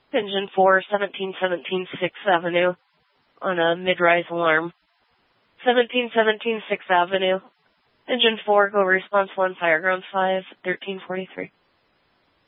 Engine 4, 1717 6th Avenue on a mid-rise alarm. 1717 6th Avenue. Engine 4, go response 1, fire ground 5, 1343.